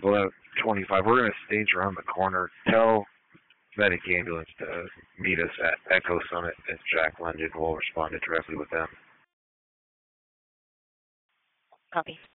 11:25. We're going to stage around the corner. Tell Medic Ambulance to meet us at Echo Summit at Jack London. We'll respond directly with them. Copy.